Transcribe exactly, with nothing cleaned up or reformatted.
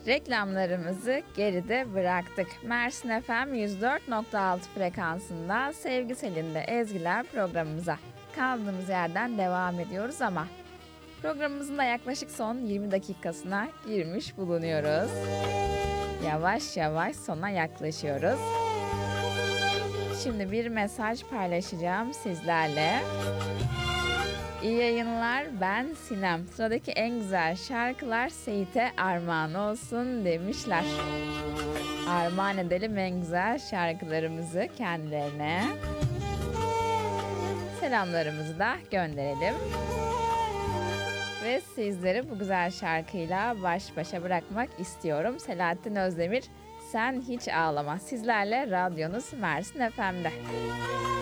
Reklamlarımızı geride bıraktık. Mersin F M yüz dört nokta altı frekansında Sevgi Selin'de Ezgiler programımıza kaldığımız yerden devam ediyoruz ama programımızın da yaklaşık son yirmi dakikasına girmiş bulunuyoruz. Yavaş yavaş sona yaklaşıyoruz. Şimdi bir mesaj paylaşacağım sizlerle. İyi yayınlar, ben Sinem. Sıradaki en güzel şarkılar Seyit'e armağan olsun demişler. Armağan edelim en güzel şarkılarımızı kendilerine. Selamlarımızı da gönderelim. Ve sizleri bu güzel şarkıyla baş başa bırakmak istiyorum. Selahattin Özdemir, Sen Hiç Ağlama. Sizlerle radyonuz Mersin F M'de.